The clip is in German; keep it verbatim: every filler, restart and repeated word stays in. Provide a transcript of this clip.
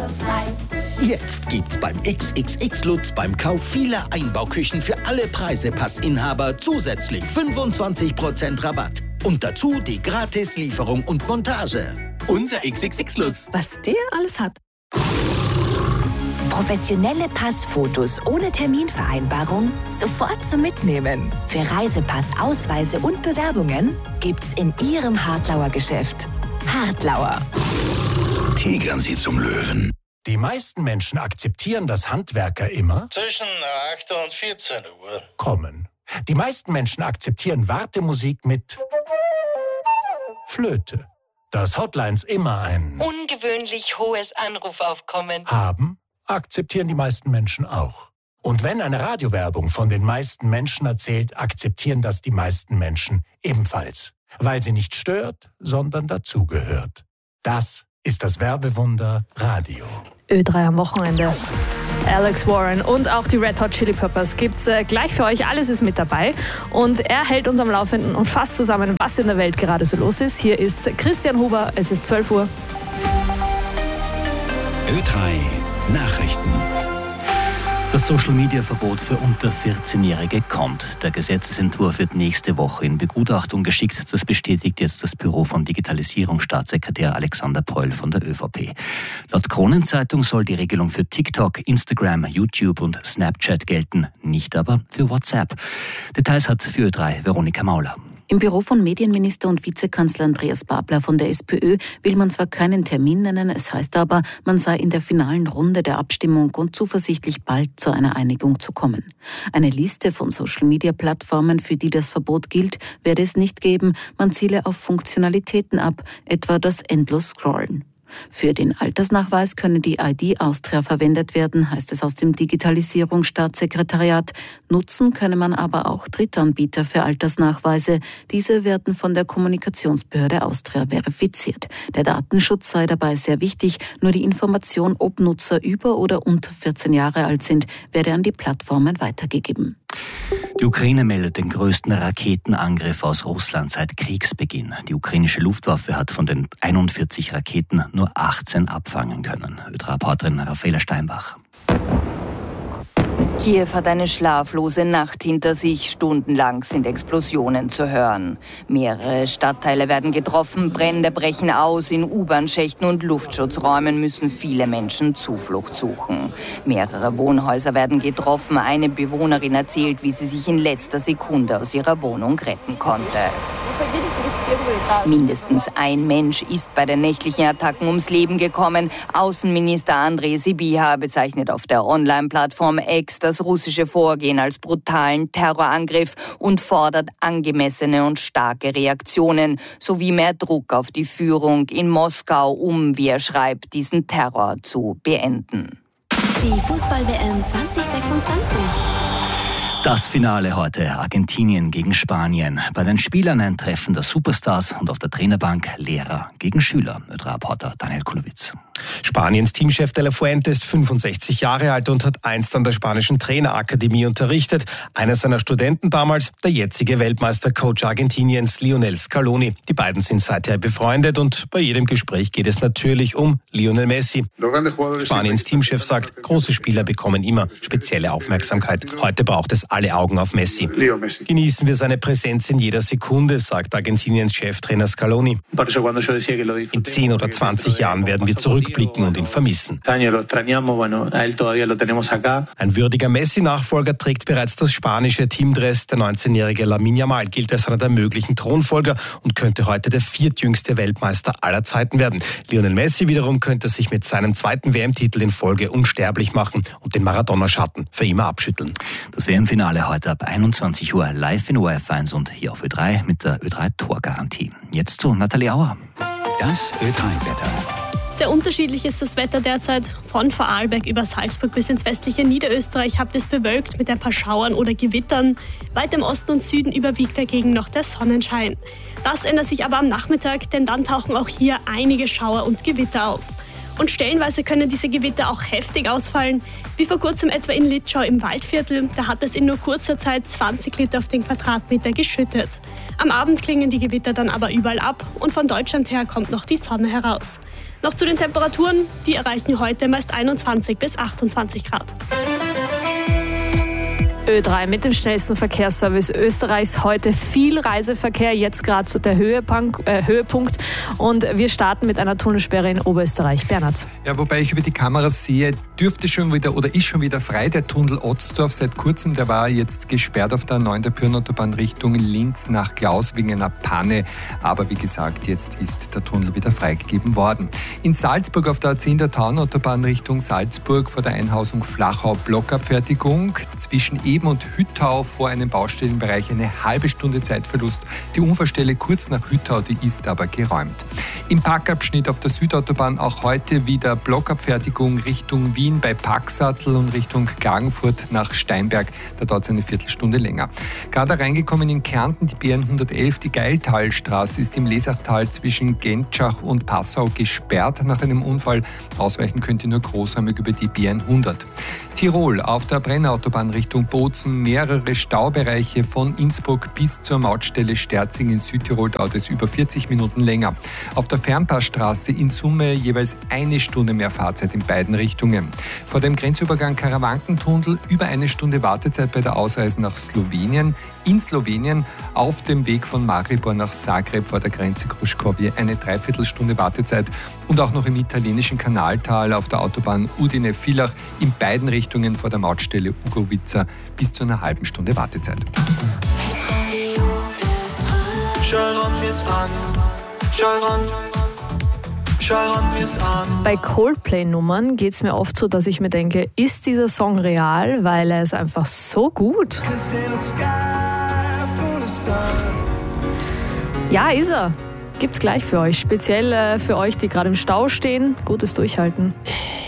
einsatzfrei. Jetzt gibt's beim X X X Lutz beim Kauf vieler Einbauküchen für alle Preisepassinhaber zusätzlich fünfundzwanzig Prozent Rabatt. Und dazu die Gratis-Lieferung und Montage. Unser X X X Lutz. Was der alles hat. Professionelle Passfotos ohne Terminvereinbarung sofort zum Mitnehmen. Für Reisepass, Ausweise und Bewerbungen gibt's in Ihrem Hartlauer Geschäft. Hartlauer. Tigern Sie zum Löwen. Die meisten Menschen akzeptieren, dass Handwerker immer zwischen acht und vierzehn Uhr kommen. Die meisten Menschen akzeptieren Wartemusik mit Flöte. Dass Hotlines immer ein ungewöhnlich hohes Anrufaufkommen haben, akzeptieren die meisten Menschen auch. Und wenn eine Radiowerbung von den meisten Menschen erzählt, akzeptieren das die meisten Menschen ebenfalls. Weil sie nicht stört, sondern dazugehört. Das ist das Werbewunder Radio. Ö drei am Wochenende. Alex Warren und auch die Red Hot Chili Peppers gibt's äh, gleich für euch. Alles ist mit dabei. Und er hält uns am Laufenden und fasst zusammen, was in der Welt gerade so los ist. Hier ist Christian Huber. Es ist zwölf Uhr. Ö drei Nachrichten. Das Social-Media-Verbot für unter vierzehnjährige kommt. Der Gesetzesentwurf wird nächste Woche in Begutachtung geschickt. Das bestätigt jetzt das Büro von Digitalisierungsstaatssekretär Alexander Preul von der ÖVP. Laut Kronenzeitung soll die Regelung für TikTok, Instagram, YouTube und Snapchat gelten, nicht aber für WhatsApp. Details hat für Ö drei Veronika Mauler. Im Büro von Medienminister und Vizekanzler Andreas Babler von der SPÖ will man zwar keinen Termin nennen, es heißt aber, man sei in der finalen Runde der Abstimmung und zuversichtlich, bald zu einer Einigung zu kommen. Eine Liste von Social-Media-Plattformen, für die das Verbot gilt, werde es nicht geben. Man ziele auf Funktionalitäten ab, etwa das Endlos-Scrollen. Für den Altersnachweis könne die I D Austria verwendet werden, heißt es aus dem Digitalisierungsstaatssekretariat. Nutzen könne man aber auch Drittanbieter für Altersnachweise. Diese werden von der Kommunikationsbehörde Austria verifiziert. Der Datenschutz sei dabei sehr wichtig. Nur die Information, ob Nutzer über oder unter vierzehn Jahre alt sind, werde an die Plattformen weitergegeben. Die Ukraine meldet den größten Raketenangriff aus Russland seit Kriegsbeginn. Die ukrainische Luftwaffe hat von den einundvierzig Raketen nur achtzehn abfangen können. Ö drei Reporterin Raffaela Steinbach. Kiew hat eine schlaflose Nacht hinter sich. Stundenlang sind Explosionen zu hören. Mehrere Stadtteile werden getroffen, Brände brechen aus. In U-Bahn-Schächten und Luftschutzräumen müssen viele Menschen Zuflucht suchen. Mehrere Wohnhäuser werden getroffen. Eine Bewohnerin erzählt, wie sie sich in letzter Sekunde aus ihrer Wohnung retten konnte. Mindestens ein Mensch ist bei den nächtlichen Attacken ums Leben gekommen. Außenminister Andrej Sybiha bezeichnet auf der Online-Plattform X das russische Vorgehen als brutalen Terrorangriff und fordert angemessene und starke Reaktionen sowie mehr Druck auf die Führung in Moskau, um, wie er schreibt, diesen Terror zu beenden. Die Fußball-W M zwanzig sechsundzwanzig. Das Finale heute, Argentinien gegen Spanien. Bei den Spielern ein Treffen der Superstars und auf der Trainerbank Lehrer gegen Schüler. Ö drei Reporter Daniel Kulowitz. Spaniens Teamchef De La Fuente ist fünfundsechzig Jahre alt und hat einst an der spanischen Trainerakademie unterrichtet. Einer seiner Studenten damals, der jetzige Weltmeister-Coach Argentiniens Lionel Scaloni. Die beiden sind seither befreundet und bei jedem Gespräch geht es natürlich um Lionel Messi. Spaniens Teamchef sagt, große Spieler bekommen immer spezielle Aufmerksamkeit. Heute braucht es alle Augen auf Messi. Genießen wir seine Präsenz in jeder Sekunde, sagt Argentiniens Cheftrainer Scaloni. In zehn oder zwanzig Jahren werden wir zurückblicken und ihn vermissen. Ein würdiger Messi-Nachfolger trägt bereits das spanische Teamdress. Der neunzehnjährige Lamine Yamal gilt als einer der möglichen Thronfolger und könnte heute der viertjüngste Weltmeister aller Zeiten werden. Lionel Messi wiederum könnte sich mit seinem zweiten W M-Titel in Folge unsterblich machen und den Maradona-Schatten für immer abschütteln. Das W M-Finale heute ab einundzwanzig Uhr live in O R F eins und hier auf Ö drei mit der Ö drei Torgarantie. Jetzt zu Nathalie Auer. Das Ö drei Wetter. Sehr unterschiedlich ist das Wetter derzeit. Von Vorarlberg über Salzburg bis ins westliche Niederösterreich habt es bewölkt mit ein paar Schauern oder Gewittern. Weit im Osten und Süden überwiegt dagegen noch der Sonnenschein. Das ändert sich aber am Nachmittag, denn dann tauchen auch hier einige Schauer und Gewitter auf. Und stellenweise können diese Gewitter auch heftig ausfallen, wie vor kurzem etwa in Litschau im Waldviertel. Da hat es in nur kurzer Zeit zwanzig Liter auf den Quadratmeter geschüttet. Am Abend klingen die Gewitter dann aber überall ab und von Deutschland her kommt noch die Sonne heraus. Noch zu den Temperaturen, die erreichen heute meist einundzwanzig bis achtundzwanzig Grad. Ö drei mit dem schnellsten Verkehrsservice Österreichs. Heute viel Reiseverkehr, jetzt gerade so der Höhepunkt, äh, Höhepunkt. Und wir starten mit einer Tunnelsperre in Oberösterreich. Bernhard. Ja, wobei ich über die Kameras sehe, dürfte schon wieder oder ist schon wieder frei. Der Tunnel Otzdorf seit kurzem, der war jetzt gesperrt auf der neuen Pyreneenautobahn Richtung Linz nach Klaus wegen einer Panne. Aber wie gesagt, jetzt ist der Tunnel wieder freigegeben worden. In Salzburg auf der A zehn der Taunautobahn Richtung Salzburg vor der Einhausung Flachau Blockabfertigung zwischen Eben und Hüttau vor einem Baustellenbereich eine halbe Stunde Zeitverlust. Die Unfallstelle kurz nach Hüttau, die ist aber geräumt. Im Parkabschnitt auf der Südautobahn auch heute wieder Blockabfertigung Richtung Wien bei Packsattel und Richtung Klagenfurt nach Steinberg. Da dauert es eine Viertelstunde länger. Gerade reingekommen in Kärnten, die B N hundertelf, die Geiltalstraße ist im Lesachtal zwischen Gentschach und Passau gesperrt nach einem Unfall. Ausweichen könnt ihr nur großräumig über die B N hundert. Tirol auf der Brennautobahn Richtung Bozen mehrere Staubereiche von Innsbruck bis zur Mautstelle Sterzing in Südtirol dauert es über vierzig Minuten länger. Auf der Fernpassstraße in Summe jeweils eine Stunde mehr Fahrzeit in beiden Richtungen. Vor dem Grenzübergang Karawankentunnel über eine Stunde Wartezeit bei der Ausreise nach Slowenien. In Slowenien auf dem Weg von Maribor nach Zagreb vor der Grenze Kruškovje eine Dreiviertelstunde Wartezeit und auch noch im italienischen Kanaltal auf der Autobahn Udine-Villach in beiden Richtungen vor der Mautstelle Ugovica bis zu einer halben Stunde Wartezeit. Bei Coldplay-Nummern geht es mir oft so, dass ich mir denke, ist dieser Song real, weil er ist einfach so gut. Ja, ist er. Gibt's gleich für euch. Speziell äh, für euch, die gerade im Stau stehen. Gutes Durchhalten.